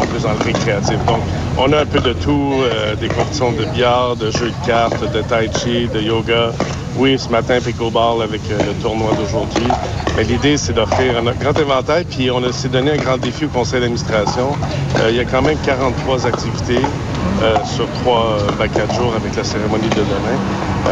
plus dans le récréatif. Donc, on a un peu de tout, des compétitions de billard, de jeux de cartes, de tai chi, de yoga. Oui, ce matin, pickleball avec le tournoi d'aujourd'hui. Mais l'idée, c'est d'offrir un grand éventail. Puis on s'est donné un grand défi au conseil d'administration. Il y a quand même 43 activités sur 4 jours avec la cérémonie de demain.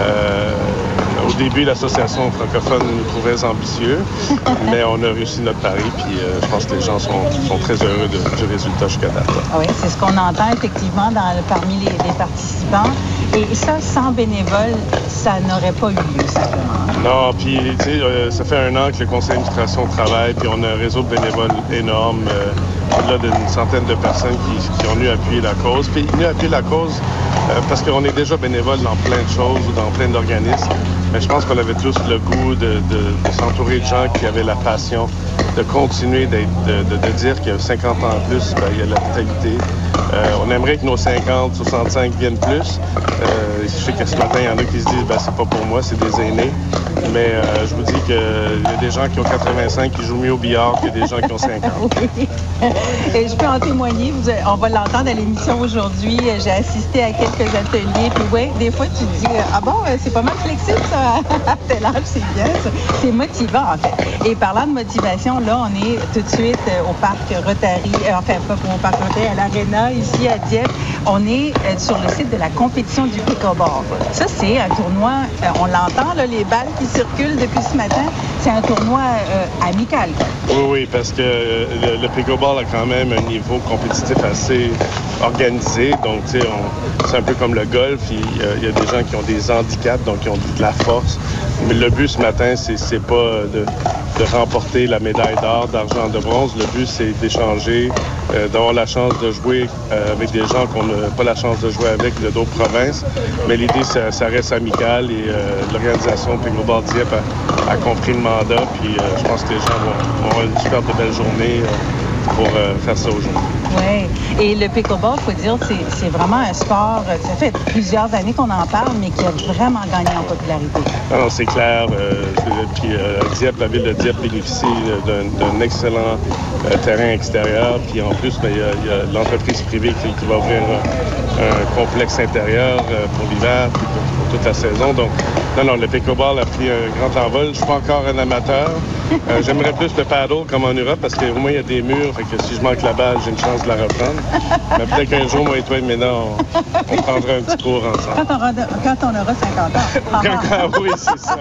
Au début, l'association francophone nous trouvait ambitieux, mais on a réussi notre pari, puis je pense que les gens sont très heureux du résultat jusqu'à date. Oui, c'est ce qu'on entend effectivement parmi les participants. Et ça, sans bénévoles, ça n'aurait pas eu lieu, simplement. Non, puis tu sais, ça fait 1 an que le conseil d'administration travaille, puis on a un réseau de bénévoles énorme, au-delà d'une centaine de personnes qui ont venu appuyer la cause. Puis venu appuyer la cause parce qu'on est déjà bénévole dans plein de choses ou dans plein d'organismes. Mais je pense qu'on avait tous le goût de s'entourer de gens qui avaient la passion de continuer de dire qu'il y a 50 ans en plus, il y a la vitalité. On aimerait que nos 50, 65 viennent plus. Je sais que ce matin, il y en a qui se disent c'est pas pour moi, c'est des aînés. Mais je vous dis qu'il y a des gens qui ont 85 qui jouent mieux au billard que des gens qui ont 50. Oui. Et je peux en témoigner. On va l'entendre à l'émission aujourd'hui. J'ai assisté à quelques ateliers. Puis oui, des fois, tu te dis c'est pas mal flexible, ça, à tel âge, c'est bien, ça. C'est motivant, en fait. Et parlant de motivation, là, on est tout de suite au parc Rotary, pas au parc Rotary, à l'Arena, ici à Dieppe. On est sur le site de la compétition du pickleball. Ça, c'est un tournoi, on l'entend, là, les balles qui circulent depuis ce matin. C'est un tournoi amical. Oui, parce que le pickleball a quand même un niveau compétitif assez organisé. Donc, tu sais, c'est un peu comme le golf. Il y a des gens qui ont des handicaps, donc qui ont de la force. Mais le but ce matin, c'est pas de remporter la médaille d'or, d'argent, de bronze. Le but, c'est d'échanger, d'avoir la chance de jouer avec des gens qu'on n'a pas la chance de jouer avec de d'autres provinces. Mais l'idée, ça reste amical et l'organisation Pickleball Dieppe a compris le mandat. Puis je pense que les gens vont avoir une super belle journée pour faire ça aujourd'hui. Oui. Et le pickleball, il faut dire, c'est vraiment un sport, ça fait plusieurs années qu'on en parle, mais qui a vraiment gagné en popularité. Non, c'est clair. Puis Dieppe, la ville de Dieppe bénéficie d'un excellent terrain extérieur. Puis en plus, il y a l'entreprise privée qui va ouvrir un complexe intérieur pour l'hiver, puis pour toute la saison. Donc, non, le pickleball a pris un grand envol. Je ne suis pas encore un amateur. J'aimerais plus le paddle comme en Europe parce qu'au moins il y a des murs, fait que si je manque la balle, j'ai une chance de la reprendre. Mais peut-être qu'un jour, moi et toi et Ménard, on prendra un petit cours ensemble. Quand on aura 50 ans. Oui, c'est ça.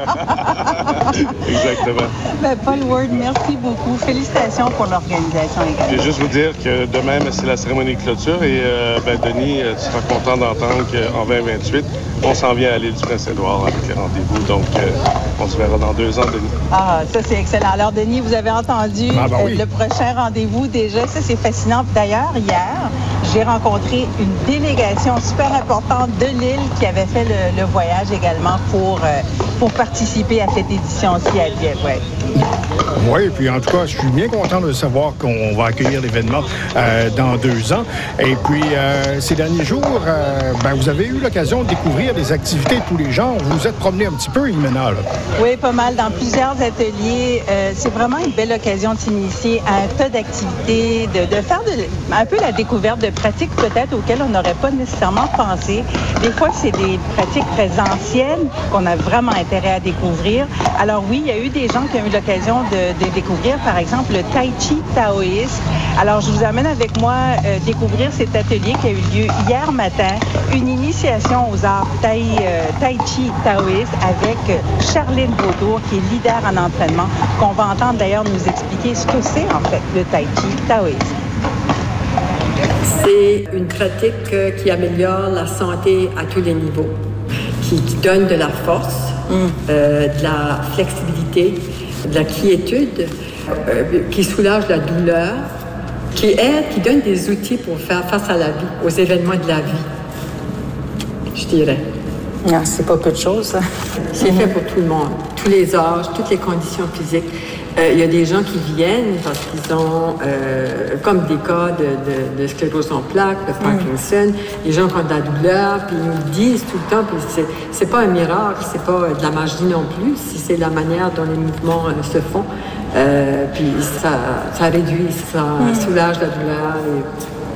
Exactement. Paul Ward, merci beaucoup. Félicitations pour l'organisation également. Je vais juste vous dire que demain, c'est la cérémonie de clôture et Denis, tu seras content d'entendre qu'en 2028, on s'en vient à l'île du Prince-Édouard avec les rendez-vous. Donc, on se verra dans 2 ans, Denis. Ah, ça, c'est excellent. Alors, Denis, vous avez entendu le prochain rendez-vous déjà. Ça, c'est fascinant. D'ailleurs, hier, j'ai rencontré une délégation super importante de l'île qui avait fait le voyage également pour participer à cette édition-ci à Dieppe. Oui, puis en tout cas, je suis bien content de savoir qu'on va accueillir l'événement dans 2 ans. Et puis, ces derniers jours, vous avez eu l'occasion de découvrir des activités de tous les genres. Vous vous êtes promené un petit peu, Imena, là. Oui, pas mal. Dans plusieurs ateliers. C'est vraiment une belle occasion de s'initier à un tas d'activités, de faire un peu la découverte de pratiques peut-être auxquelles on n'aurait pas nécessairement pensé. Des fois, c'est des pratiques très anciennes qu'on a vraiment intérêt à découvrir. Alors oui, il y a eu des gens qui ont eu l'occasion de découvrir, par exemple, le tai chi taoïste. Alors, je vous amène avec moi découvrir cet atelier qui a eu lieu hier matin, une initiation aux arts tai chi taoïste avec Charline Beaudour, qui est leader en entraînement, qu'on va entendre d'ailleurs nous expliquer ce que c'est en fait le tai chi taoïste. C'est une pratique qui améliore la santé à tous les niveaux, qui donne de la force, de la flexibilité, de la quiétude, qui soulage la douleur, qui donne des outils pour faire face à la vie, aux événements de la vie, je dirais. Non, c'est pas peu de choses, ça. C'est fait pour tout le monde, tous les âges, toutes les conditions physiques. Il y a des gens qui viennent parce qu'ils ont, comme des cas de sclérose en plaques, de Parkinson, des gens qui ont de la douleur, puis ils nous disent tout le temps, puis c'est pas un miracle, c'est pas de la magie non plus, si c'est la manière dont les mouvements se font. Puis ça réduit, ça soulage la douleur.